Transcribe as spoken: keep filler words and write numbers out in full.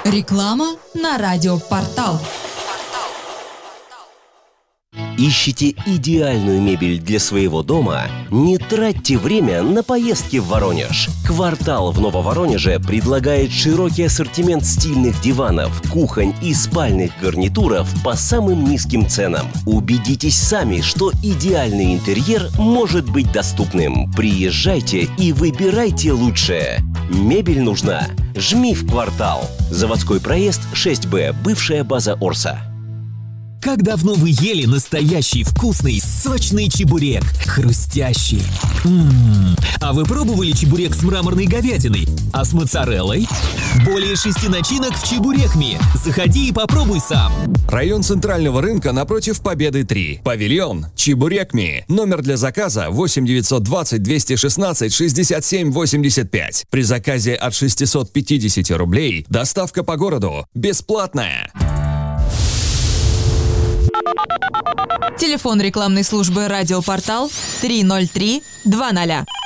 Реклама на радиопортал. Ищете идеальную мебель для своего дома? Не тратьте время на поездки в Воронеж. «Квартал» в Нововоронеже предлагает широкий ассортимент стильных диванов, кухонь и спальных гарнитуров по самым низким ценам. Убедитесь сами, что идеальный интерьер может быть доступным. Приезжайте и выбирайте лучшее. Мебель нужна? Жми в «Квартал». Заводской проезд шесть Б, бывшая база Орса. Как давно вы ели настоящий вкусный, сочный чебурек? Хрустящий. М-м-м. А вы пробовали чебурек с мраморной говядиной? А с моцареллой? Более шести начинок в Чебурекми. Заходи и попробуй сам. Район Центрального рынка напротив Победы три. Павильон Чебурекми. Номер для заказа восемь девятьсот двадцать двести шестнадцать шестьдесят семь восемьдесят пять. При заказе от шестисот пятидесяти рублей доставка по городу бесплатная. Телефон рекламной службы «Радиопортал» три ноль три два ноль.